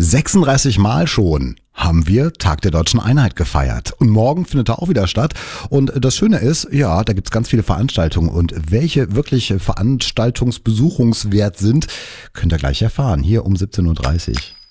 36 Mal schon haben wir Tag der Deutschen Einheit gefeiert. Und morgen findet er auch wieder statt. Und das Schöne ist, ja, da gibt's ganz viele Veranstaltungen. Und welche wirklich veranstaltungsbesuchungswert sind, könnt ihr gleich erfahren. Hier um 17:30 Uhr.